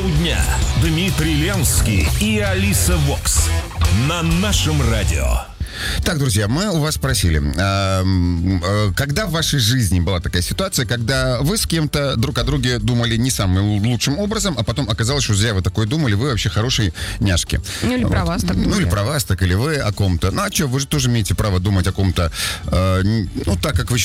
Шоу дня. Дмитрий Ленский и Алиса Вокс. На нашем радио. Так, друзья, мы у вас спросили, когда в вашей жизни была такая ситуация, когда вы с кем-то друг о друге думали не самым лучшим образом, а потом оказалось, что зря вы такое думали, вы вообще хорошие няшки. Ну, или про вас так думали. Ну, или про вас так, или вы о ком-то. Ну, а что, вы же тоже имеете право думать о ком-то, ну, так, как вы